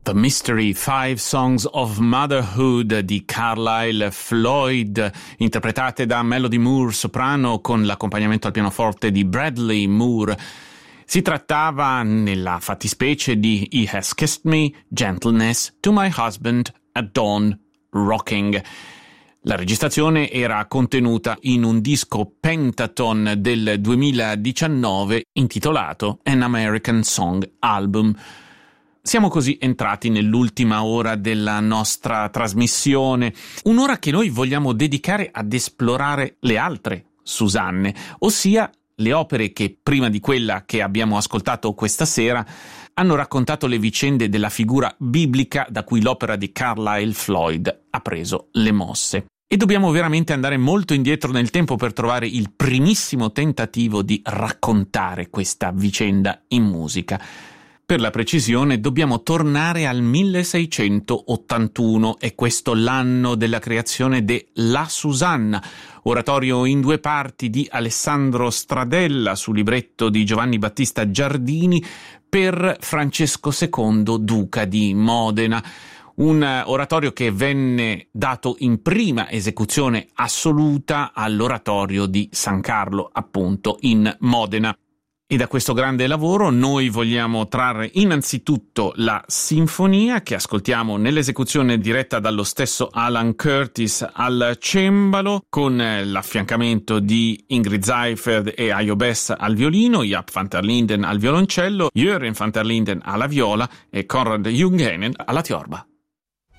The Mystery Five Songs of Motherhood di Carlisle Floyd, interpretate da Melody Moore soprano con l'accompagnamento al pianoforte di Bradley Moore. Si trattava, nella fattispecie, di He Has Kissed Me, Gentleness, To My Husband, At Dawn, Rocking. La registrazione era contenuta in un disco Pentaton del 2019 intitolato An American Song Album. Siamo così entrati nell'ultima ora della nostra trasmissione, un'ora che noi vogliamo dedicare ad esplorare le altre Susanne, ossia le opere che, prima di quella che abbiamo ascoltato questa sera, hanno raccontato le vicende della figura biblica da cui l'opera di Carlisle Floyd ha preso le mosse. E dobbiamo veramente andare molto indietro nel tempo per trovare il primissimo tentativo di raccontare questa vicenda in musica. Per la precisione dobbiamo tornare al 1681, è questo l'anno della creazione de La Susanna, oratorio in 2 parti di Alessandro Stradella su libretto di Giovanni Battista Giardini per Francesco II, duca di Modena. Un oratorio che venne dato in prima esecuzione assoluta all'oratorio di San Carlo, appunto, in Modena. E da questo grande lavoro noi vogliamo trarre innanzitutto la sinfonia che ascoltiamo nell'esecuzione diretta dallo stesso Alan Curtis al cembalo, con l'affiancamento di Ingrid Seifert e Ayo Bess al violino, Jaap van der Linden al violoncello, Jørgen van der Linden alla viola e Conrad Junghenen alla tiorba.